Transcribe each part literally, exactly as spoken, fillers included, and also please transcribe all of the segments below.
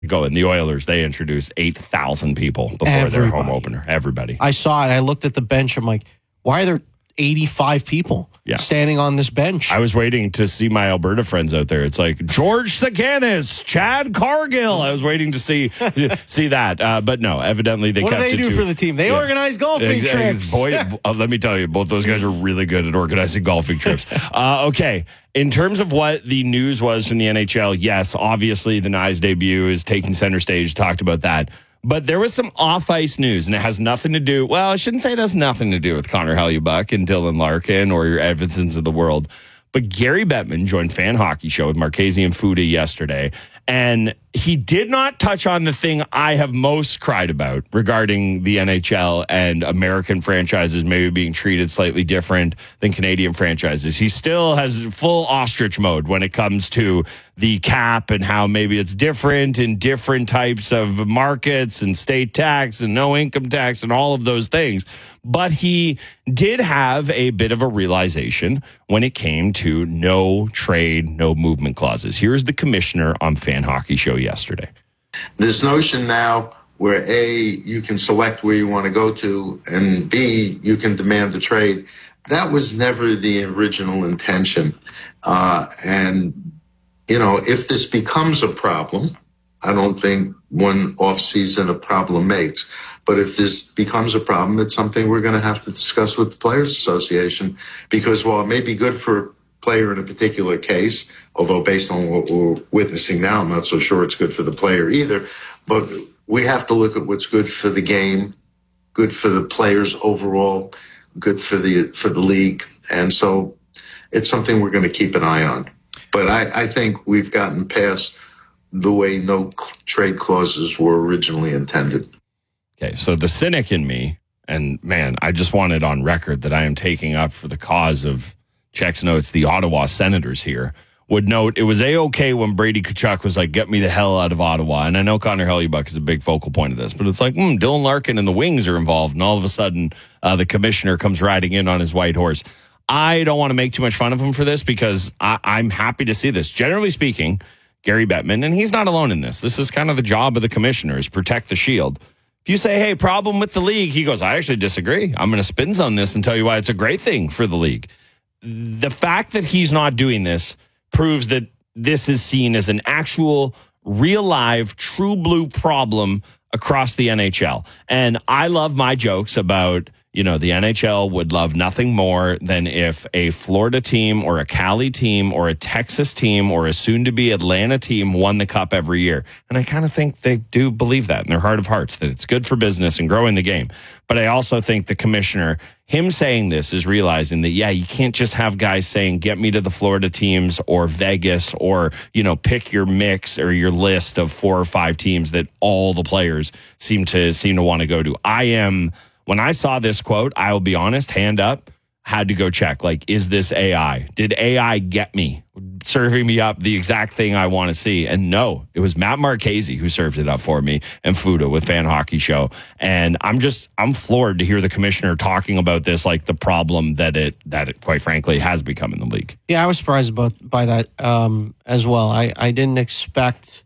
Go in the Oilers, they introduced eight thousand people before Everybody. their home opener. Everybody. I saw it. I looked at the bench. I'm like, why are there eighty-five people yeah. standing on this bench? I was waiting to see my Alberta friends out there. It's like George Saganis, Chad Cargill. I was waiting to see see that. Uh, but no, evidently they what kept do they it do to, for the team? They yeah. organize golfing uh, trips. Boy, uh, let me tell you, both those guys are really good at organizing golfing trips. Uh, okay. In terms of what the news was from the N H L, yes, obviously the Knies debut is taking center stage. Talked about that. But there was some off-ice news, and it has nothing to do... Well, I shouldn't say it has nothing to do with Connor Hellebuyck and Dylan Larkin or your Evansons of the world. But Gary Bettman joined Fan Hockey Show with Marchese and Fuda yesterday, and he did not touch on the thing I have most cried about regarding the N H L and American franchises maybe being treated slightly different than Canadian franchises. He still has full ostrich mode when it comes to the cap and how maybe it's different in different types of markets and state tax and no income tax and all of those things. But he did have a bit of a realization when it came to no trade, no movement clauses. Here's the commissioner on Fan Hockey Show yesterday. This notion now where A, you can select where you want to go to, and B, you can demand a trade, that was never the original intention. Uh, and, you know, if this becomes a problem, I don't think one off-season a problem makes. But if this becomes a problem, it's something we're going to have to discuss with the Players Association, because while it may be good for a player in a particular case, although based on what we're witnessing now, I'm not so sure it's good for the player either, but we have to look at what's good for the game, good for the players overall, good for the for the league. And so it's something we're going to keep an eye on. But I, I think we've gotten past the way no trade clauses were originally intended. Okay, so the cynic in me, and man, I just want it on record that I am taking up for the cause of checks notes, the Ottawa Senators here, would note it was A-okay when Brady Tkachuk was like, get me the hell out of Ottawa. And I know Connor Hellebuyck is a big focal point of this, but it's like, hmm, Dylan Larkin and the Wings are involved, and all of a sudden uh, the commissioner comes riding in on his white horse. I don't want to make too much fun of him for this because I, I'm happy to see this. Generally speaking, Gary Bettman, and he's not alone in this. This is kind of the job of the commissioner, is protect the shield. If you say, hey, problem with the league, he goes, I actually disagree. I'm going to spin on this and tell you why it's a great thing for the league. The fact that he's not doing this proves that this is seen as an actual, real live, true blue problem across the N H L. And I love my jokes about, you know, the N H L would love nothing more than if a Florida team or a Cali team or a Texas team or a soon-to-be Atlanta team won the cup every year. And I kind of think they do believe that in their heart of hearts, that it's good for business and growing the game. But I also think the commissioner, him saying this is realizing that, yeah, you can't just have guys saying, get me to the Florida teams or Vegas or, you know, pick your mix or your list of four or five teams that all the players seem to seem to want to go to. I am... When I saw this quote, I will be honest, hand up, had to go check. Like, is this A I? Did A I get me, serving me up the exact thing I want to see? And no, it was Matt Marchese who served it up for me and Fuda with Fan Hockey Show. And I'm just, I'm floored to hear the commissioner talking about this, like the problem that it, that it quite frankly has become in the league. Yeah, I was surprised about, by that um, as well. I, I didn't expect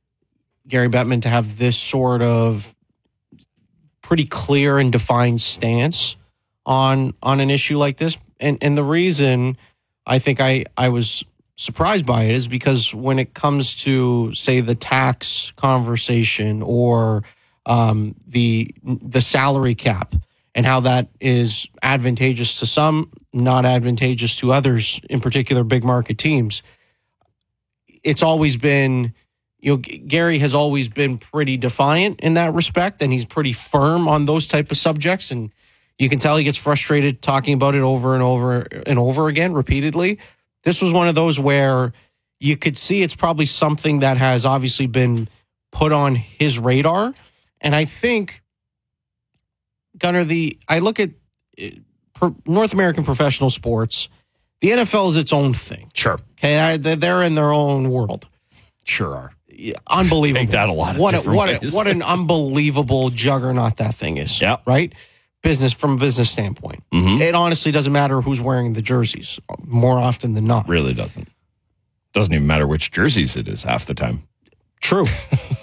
Gary Bettman to have this sort of pretty clear and defined stance on on an issue like this. And and the reason I think I, I was surprised by it is because when it comes to, say, the tax conversation or um, the the salary cap and how that is advantageous to some, not advantageous to others, in particular big market teams, it's always been... You know, Gary has always been pretty defiant in that respect, and he's pretty firm on those type of subjects. And you can tell he gets frustrated talking about it over and over and over again, repeatedly. This was one of those where you could see it's probably something that has obviously been put on his radar. And I think, Gunnar, the I look at North American professional sports, the N F L is its own thing. Sure. Okay, they're in their own world. Sure are. Unbelievable. Take that a lot of what different a, what ways. A, what an unbelievable juggernaut that thing is. Yeah. Right? Business from a business standpoint. Mm-hmm. It honestly doesn't matter who's wearing the jerseys more often than not. Really doesn't. Doesn't even matter which jerseys it is half the time. True.